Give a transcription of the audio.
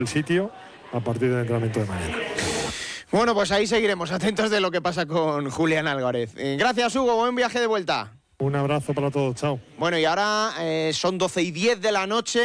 el sitio a partir del entrenamiento de mañana. Bueno, pues ahí seguiremos atentos de lo que pasa con Julián Álvarez. Gracias, Hugo, buen viaje de vuelta. Un abrazo para todos, chao. Bueno, y ahora son 12:10 de la noche.